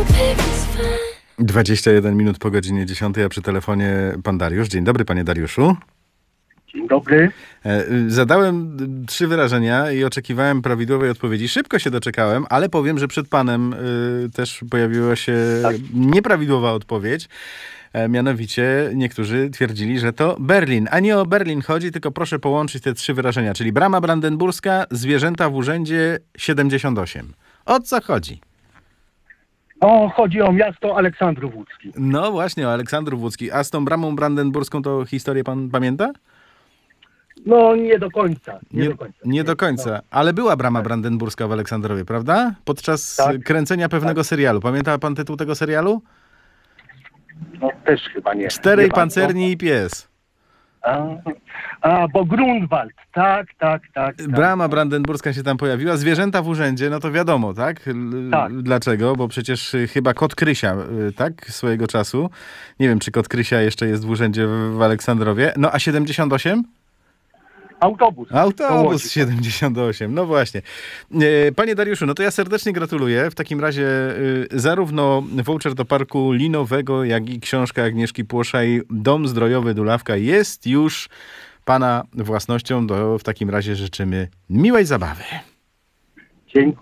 21 minut po godzinie 10, a przy telefonie pan Dariusz. Dzień dobry, panie Dariuszu. Dzień dobry. Zadałem 3 wyrażenia i oczekiwałem prawidłowej odpowiedzi. Szybko się doczekałem, ale powiem, że przed panem też pojawiła się nieprawidłowa odpowiedź. Mianowicie niektórzy twierdzili, że to Berlin. A nie o Berlin chodzi, tylko proszę połączyć te 3 wyrażenia. Czyli brama brandenburska, zwierzęta w urzędzie 78. O co chodzi? Chodzi o miasto Aleksandrów Łódzki. No właśnie, o Aleksandrów Łódzki. A z tą bramą brandenburską to historię pan pamięta? No nie do końca. Nie do końca. Ale była brama brandenburska w Aleksandrowie, prawda? Podczas Tak. kręcenia pewnego serialu. Pamięta pan tytuł tego serialu? No też chyba nie. Czterej Nie bardzo. pancerni i pies. Bo Grunwald. Tak. Brama brandenburska się tam pojawiła. Zwierzęta w urzędzie, no to wiadomo, tak? Tak. Dlaczego? Bo przecież chyba kot Krysia, tak? Swojego czasu. Nie wiem, czy kot Krysia jeszcze jest w urzędzie w Aleksandrowie. No a 78? Autobus. Do Autobus Łodzi. 78, no właśnie. Panie Dariuszu, no to ja serdecznie gratuluję. W takim razie zarówno voucher do parku linowego, jak i książka Agnieszki Płoszaj Dom Zdrojowy Dulawka jest już pana własnością. W takim razie życzymy miłej zabawy. Dziękuję.